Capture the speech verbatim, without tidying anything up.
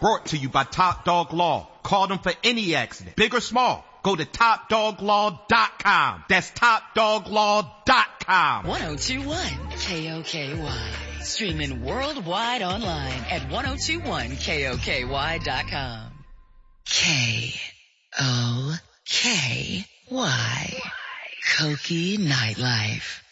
brought to you by Top Dog Law. Call them for any accident, big or small. Go to top dog law dot com. That's top dog law dot com. ten twenty-one K O K Y. Streaming worldwide online at ten twenty-one K O K Y dot com. K O K Y. Koki Nightlife.